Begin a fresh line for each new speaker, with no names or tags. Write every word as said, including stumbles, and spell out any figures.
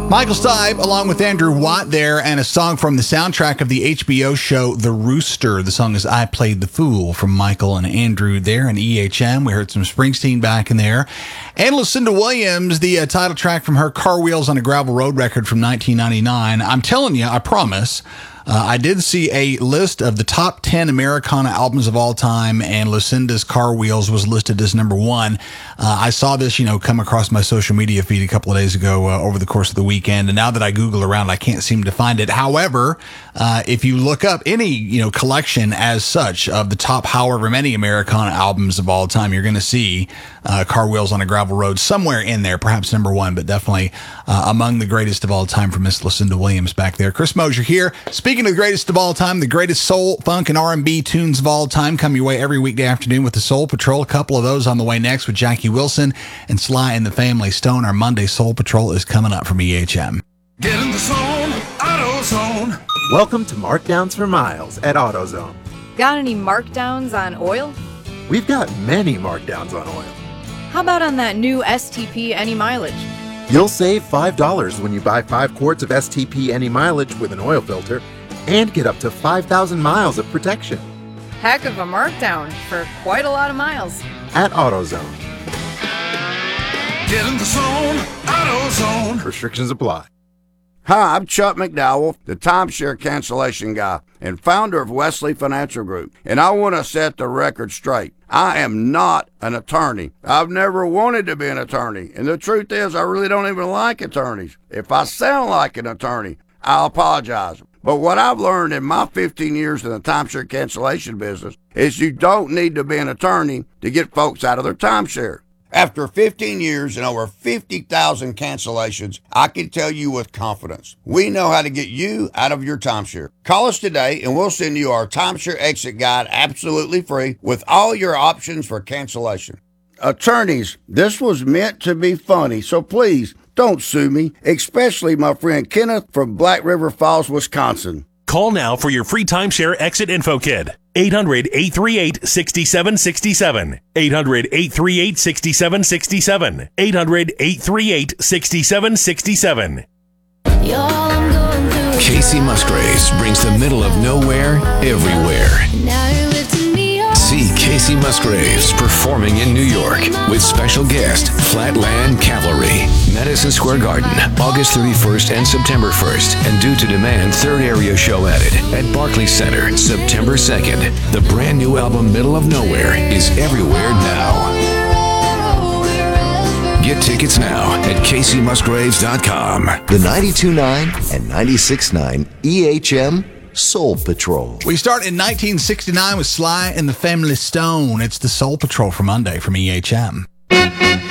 Michael Stipe, along with Andrew Watt there, and a song from the soundtrack of the H B O show The Rooster. The song is I Played the Fool from Michael and Andrew there in E H M. We heard some Springsteen back in there. And Lucinda Williams, the uh, title track from her Car Wheels on a Gravel Road record from nineteen ninety-nine. I'm telling you, I promise, Uh, I did see a list of the top ten Americana albums of all time, and Lucinda's Car Wheels was listed as number one. Uh, I saw this, you know, come across my social media feed a couple of days ago uh, over the course of the weekend, and now that I Google around, I can't seem to find it. However, uh, if you look up any, you know, collection as such of the top however many Americana albums of all time, you're going to see uh, Car Wheels on a Gravel Road somewhere in there, perhaps number one, but definitely uh, among the greatest of all time for Miss Lucinda Williams back there. Chris Mosier here. Speaking of the greatest of all time, the greatest soul, funk, and R and B tunes of all time come your way every weekday afternoon with the Soul Patrol. A couple of those on the way next with Jackie Wilson and Sly and the Family Stone. Our Monday Soul Patrol is coming up from E H M.
Get in the zone, AutoZone.
Welcome to Markdowns for Miles at AutoZone.
Got any markdowns on oil?
We've got many markdowns on oil.
How about on that new S T P Any Mileage?
You'll save five dollars when you buy five quarts of S T P Any Mileage with an oil filter and get up to five thousand miles of protection.
Heck of a markdown for quite a lot of miles.
At AutoZone.
Get in the zone, AutoZone.
Restrictions apply.
Hi, I'm Chuck McDowell, the timeshare cancellation guy and founder of Wesley Financial Group, and I want to set the record straight. I am not an attorney. I've never wanted to be an attorney, and the truth is I really don't even like attorneys. If I sound like an attorney, I'll apologize. But what I've learned in my fifteen years in the timeshare cancellation business is you don't need to be an attorney to get folks out of their timeshare. After fifteen years and over fifty thousand cancellations, I can tell you with confidence, we know how to get you out of your timeshare. Call us today and we'll send you our timeshare exit guide absolutely free with all your options for cancellation. Attorneys, this was meant to be funny, so please don't sue me, especially my friend Kenneth from Black River Falls, Wisconsin.
Call now for your free timeshare exit info kit. eight hundred, eight three eight, six seven six seven. eight hundred, eight three eight, six seven six seven. eight hundred, eight three eight, six seven six seven.
Casey Musgraves brings the middle of nowhere everywhere. See Casey Musgraves performing in New York with special guest Flatland Cavalry, Madison Square Garden, August thirty-first and September first, and due to demand, third area show added at Barclays Center, September second. The brand new album Middle of Nowhere is everywhere now. Get tickets now at casey musgraves dot com.
The ninety-two point nine and ninety-six point nine E H M Soul Patrol.
We start in nineteen sixty-nine with Sly and the Family Stone. It's the Soul Patrol for Monday from E H M.